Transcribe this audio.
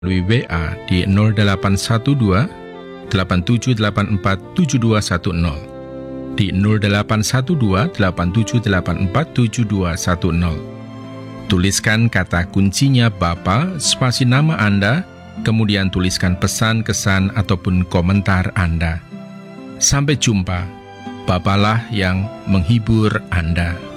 melalui WA di 0812 8784 7210, di 0812 8784 7210. Tuliskan kata kuncinya Bapa, spasi nama Anda, kemudian tuliskan pesan, kesan, ataupun komentar Anda. Sampai jumpa. Bapalah yang menghibur Anda.